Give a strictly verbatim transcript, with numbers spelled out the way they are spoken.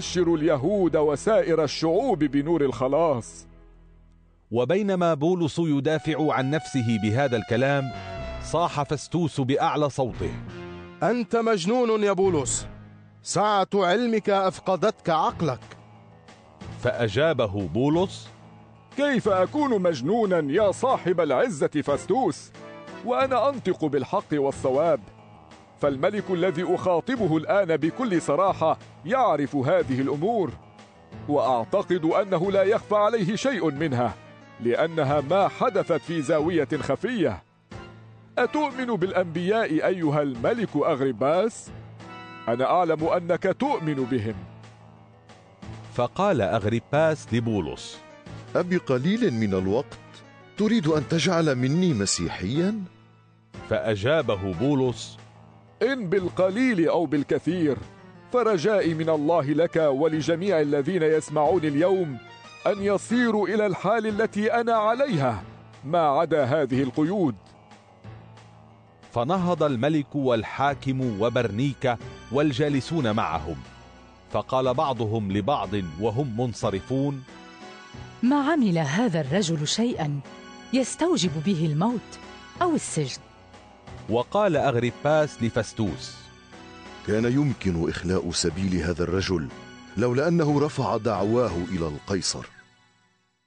ويبشر اليهود وسائر الشعوب بنور الخلاص. وبينما بولس يدافع عن نفسه بهذا الكلام، صاح فستوس بأعلى صوته: أنت مجنون يا بولس، سعة علمك أفقدتك عقلك. فأجابه بولس: كيف أكون مجنونا يا صاحب العزة فستوس، وأنا أنطق بالحق والصواب؟ فالملك الذي أخاطبه الآن بكل صراحة يعرف هذه الأمور، وأعتقد أنه لا يخفى عليه شيء منها، لأنها ما حدثت في زاوية خفية. أتؤمن بالأنبياء أيها الملك أغرباس؟ أنا أعلم أنك تؤمن بهم. فقال أغرباس لبولس: أبقليل من الوقت تريد أن تجعل مني مسيحيا؟ فأجابه بولس: إن بالقليل أو بالكثير، فرجائي من الله لك ولجميع الذين يسمعون اليوم أن يصيروا إلى الحال التي أنا عليها ما عدا هذه القيود. فنهض الملك والحاكم وبرنيكا والجالسون معهم، فقال بعضهم لبعض وهم منصرفون: ما عمل هذا الرجل شيئا يستوجب به الموت أو السجن. وقال أغرباس لفستوس: كان يمكن إخلاء سبيل هذا الرجل لولا أنه رفع دعواه إلى القيصر.